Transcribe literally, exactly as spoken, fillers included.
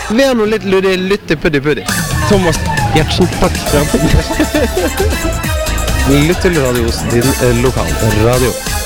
Vær nå litt luddig, lytte puddi puddi. Thomas Gjertsen, takk. Lytt til radios, din eh, lokal radio.